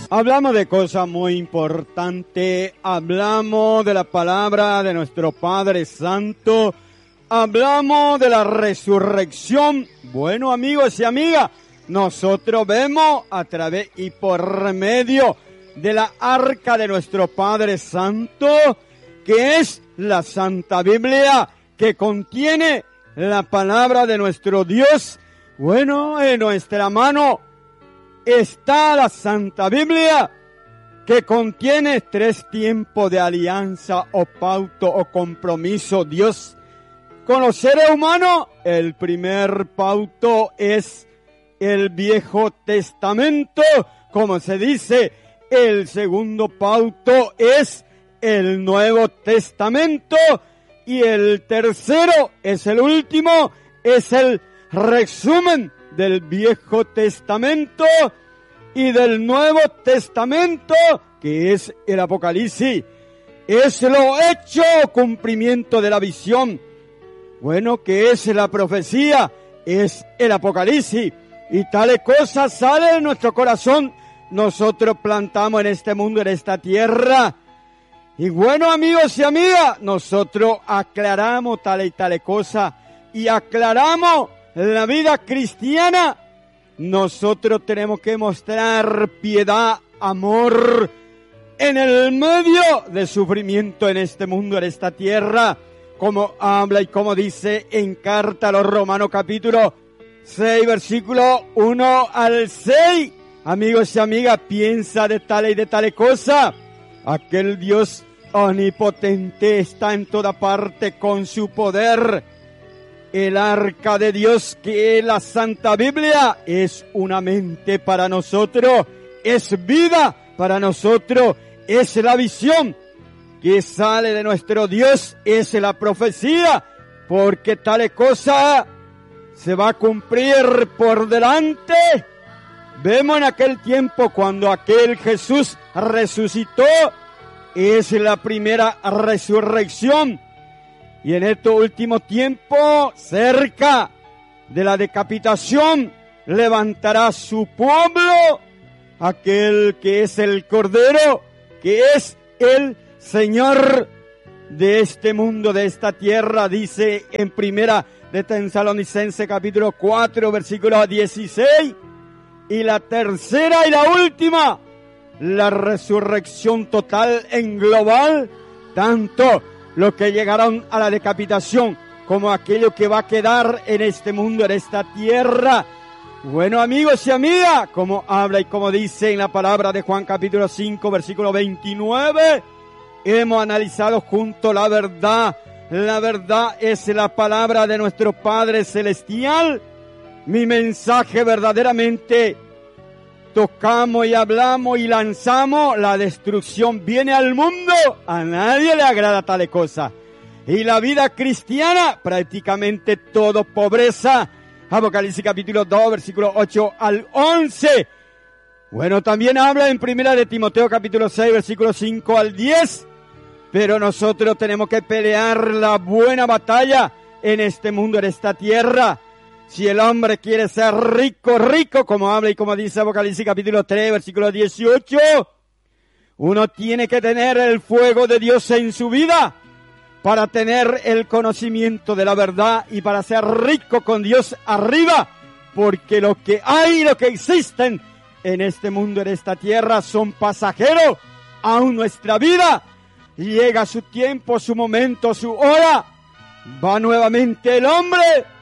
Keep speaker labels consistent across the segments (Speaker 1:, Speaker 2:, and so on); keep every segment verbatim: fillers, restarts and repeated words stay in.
Speaker 1: Hablamos de cosas muy importantes, hablamos de la palabra de nuestro Padre Santo, hablamos de la resurrección. Bueno, amigos y amigas, nosotros vemos a través y por medio de la arca de nuestro Padre Santo, que es la Santa Biblia, que contiene la palabra de nuestro Dios. Bueno, en nuestra mano está la Santa Biblia, que contiene tres tiempos de alianza o pauto o compromiso Dios con los seres humanos. El primer pauto es el Viejo Testamento, como se dice. El segundo pauto es el Nuevo Testamento. Y el tercero es el último, es el resumen del Viejo Testamento y del Nuevo Testamento, que es el Apocalipsis. Es lo hecho cumplimiento de la visión. Bueno, que es la profecía, es el Apocalipsis. Y tales cosas salen de nuestro corazón. Nosotros plantamos en este mundo, en esta tierra. Y bueno, amigos y amigas, nosotros aclaramos tales y tales cosas. Y aclaramos la vida cristiana. Nosotros tenemos que mostrar piedad, amor, en el medio de sufrimiento en este mundo, en esta tierra, como habla y como dice en carta a los Romanos capítulo seis, versículo uno al seis. Amigos y amigas, piensa de tal y de tal cosa. Aquel Dios omnipotente está en toda parte con su poder. El arca de Dios, que es la Santa Biblia, es una mente para nosotros, es vida para nosotros, es la visión que sale de nuestro Dios, es la profecía, porque tal cosa se va a cumplir por delante. Vemos en aquel tiempo cuando aquel Jesús resucitó, es la primera resurrección. Y en estos últimos tiempos, cerca de la decapitación, levantará su pueblo, aquel que es el Cordero, que es el Señor de este mundo, de esta tierra, dice en primera de Tesalonicenses capítulo cuatro, versículo dieciséis. Y la tercera y la última, la resurrección total en global, tanto los que llegaron a la decapitación como aquello que va a quedar en este mundo, en esta tierra. Bueno, amigos y amigas, como habla y como dice en la palabra de Juan capítulo cinco, versículo veintinueve, hemos analizado junto la verdad. La verdad es la palabra de nuestro Padre Celestial. Mi mensaje verdaderamente tocamos y hablamos y lanzamos. La destrucción viene al mundo. A nadie le agrada tal cosa. Y la vida cristiana, prácticamente todo pobreza. Apocalipsis capítulo dos, versículo ocho al once. Bueno, también habla en primera de Timoteo capítulo seis, versículo cinco al diez. Pero nosotros tenemos que pelear la buena batalla en este mundo, en esta tierra. Si el hombre quiere ser rico, rico, como habla y como dice Apocalipsis capítulo tres, versículo dieciocho, uno tiene que tener el fuego de Dios en su vida para tener el conocimiento de la verdad y para ser rico con Dios arriba, porque lo que hay, lo que existen en este mundo, en esta tierra, son pasajeros. Aún nuestra vida llega su tiempo, su momento, su hora, va nuevamente el hombre.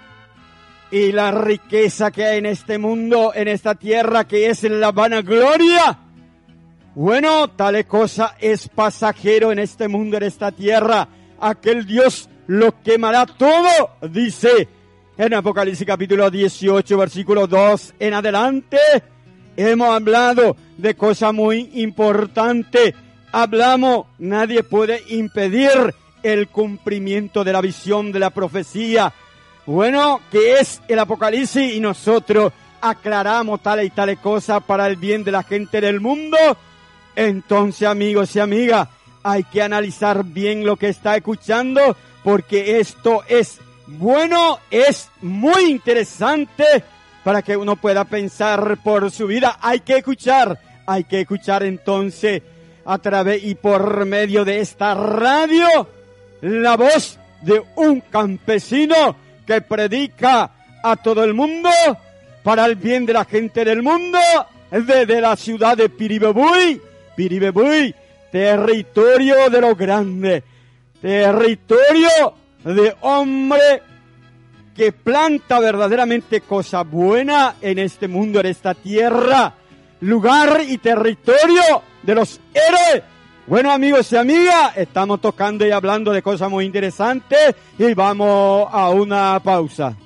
Speaker 1: Y la riqueza que hay en este mundo, en esta tierra, que es la vanagloria, bueno, tal cosa es pasajero en este mundo, en esta tierra. Aquel Dios lo quemará todo, dice en Apocalipsis capítulo dieciocho, versículo dos en adelante. Hemos hablado de cosas muy importantes. Hablamos, nadie puede impedir el cumplimiento de la visión, de la profecía. Bueno, que es el Apocalipsis, y nosotros aclaramos tales y tales cosas para el bien de la gente del mundo. Entonces, amigos y amigas, hay que analizar bien lo que está escuchando, porque esto es bueno, es muy interesante para que uno pueda pensar por su vida. Hay que escuchar, hay que escuchar entonces a través y por medio de esta radio la voz de un campesino que predica a todo el mundo para el bien de la gente del mundo, desde la ciudad de Piribebuy, Piribebuy, territorio de los grandes, territorio de hombre que planta verdaderamente cosas buenas en este mundo, en esta tierra, lugar y territorio de los héroes. Bueno, amigos y amigas, estamos tocando y hablando de cosas muy interesantes y vamos a una pausa.